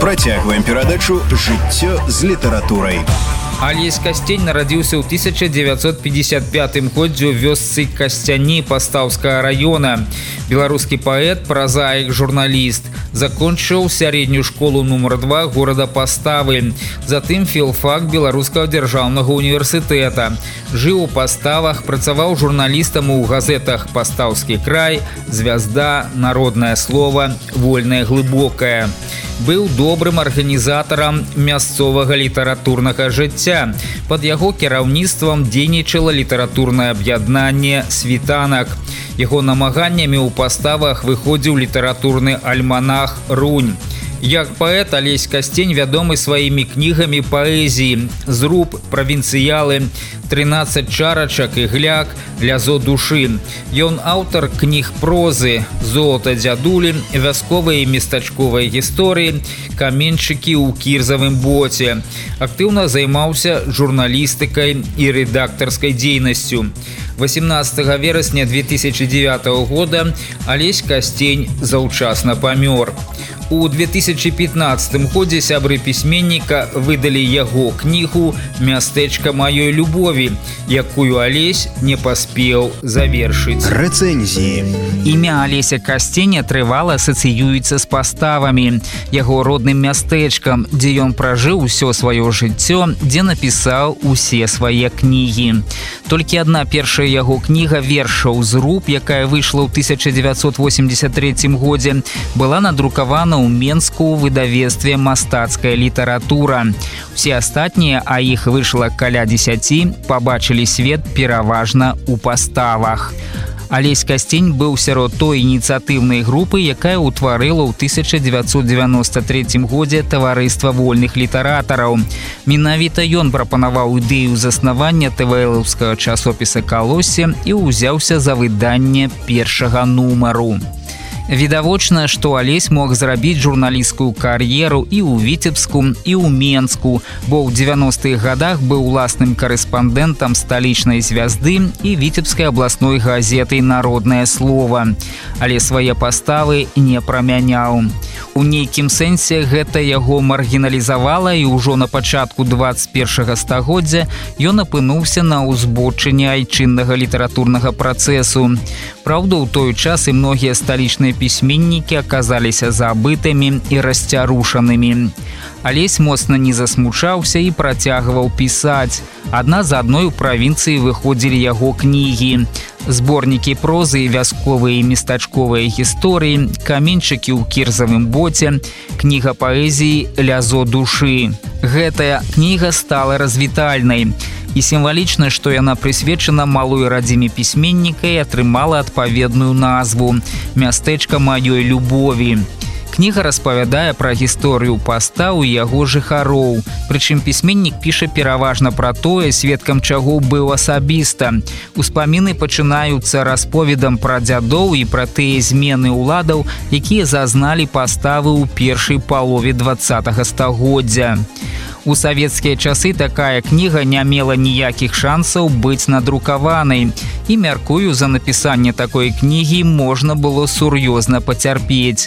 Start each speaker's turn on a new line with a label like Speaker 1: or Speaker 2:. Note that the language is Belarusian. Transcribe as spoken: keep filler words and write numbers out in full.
Speaker 1: Працягваем перадачу «Жыццё з літаратурай».
Speaker 2: Алесь Касцень нарадзіўся ў тысяча дзевяцьсот пятьдесят пятым годзе ў вёсцы Касцяні Пастаўскага района. Беларускі паэт, празаік, журналіст. Закончыў сярэднюю школу нумар два горада Паставы. Затым філфак Беларускага дзяржаўнага універсітэта. Жыў у Паставах, працаваў журналістам у газетах «Пастаўскі край», «Звязда», «Народнае слова», «Вольнае глыбокае». Быў добрым арганізатарам мясцовага літаратурнага жыцця. Пад яго кіраўніцтвам дзейнічала літаратурнае аб'яднанне «Світанак». Яго намаганнямі ў Паставах выходзіў літаратурны альманах «Рунь». Як паэт Алесь Касцень вядомы сваімі кнігамі паэзіі «Зруб», «Правінцыялы», «трынаццаць чарачак» і «Гляк», «Лязо душы». Ён аўтар кніг прозы «Золата дзядулі», «Вясковыя і местачковыя гісторыі», «Каменьчыкі ў кірзавым боце». Актыўна займаўся журналістыкай і рэдактарскай дзейнасцю. восемнадцатага верасня две тысячи девятого года Алесь Касцень заўчасна памёр. У две тысячи пятнадцатым годзе сябры пісьменніка выдалі яго кнігу «Мястэчка маёй любові», якую Алесь не паспеў завершыць.
Speaker 1: Рэцэнзіі.
Speaker 3: Імя Алеся Касценя трывала асацыюецца з Паставамі, яго родным мястэчкам, дзе ён пражыў усё сваё жыццё, дзе напісаў усе свае кнігі. Толькі адна першая яго кніга вершаў «Зруб», якая выйшла ў тысяча дзевяцьсот восемьдесят третьем годзе, была надрукавана ў Менску ў выдавецтве «Мастацкая літаратура». Усе астатнія, а іх выйшла каля дзесяці, пабачылі свет пераважна ў Паставах. Алесь Касцень быў сярод той ініцыятыўнай групы, якая ўтварыла ў тысяча дзевяцьсот девяносто третьем годзе таварыства вольных літаратараў. Менавіта ён прапанаваў ідэю заснавання тэвэлаўскага часопіса «Калоссе» і ўзяўся за выданне першага нумару. Відавочна, што Алесь мог зрабіць журналісцкую кар'еру і ў Віцебску, і ў Менску, бо ў дзевяностых гадах быў уласным карэспандэнтам сталічнай «Звязды» і віцебскай абласной газеты «Народнае слова». Але свае паставы не прамяняў. У нейкім сэнсе гэта яго маргіналізавала, і ўжо на пачатку дваццаць першага стагоддзя ён апынуўся на ўзбочыне айчыннага літаратурнага працэсу. Праўда, у той час і многія сталічныя пісьменнікі аказаліся забытымі і расцярушанымі. Алесь моцна не засмучаўся і працягваў пісаць. Адна за адной у правінцыі выходзілі яго кнігі. Зборнікі прозы і вясковыя і местачковыя гісторыі, каменьчыкі ў кірзавым боце, кніга паэзіі «Лязо душы». Гэтая кніга стала развітальнай. І сімвалічна, што яна прысвечана малой радзіме пісьменніка і атрымала адпаведную назву «Мястэчка маёй любові». Кніга распавядае пра гісторыю Пастаў і яго жыхароў. Прычым пісьменнік піша пераважна пра тое, сведкам чаго быў асабіста. Успаміны пачынаюцца расповедам пра дзядоў і пра тыя змены ўладаў, якія зазналі Паставы ў першай палове дваццатага стагоддзя. У савецкія часы такая кніга не мела ніякіх шансаў быць надрукаванай. І, мяркую, за напісанне такой кнігі можна было сур'ёзна пацярпець.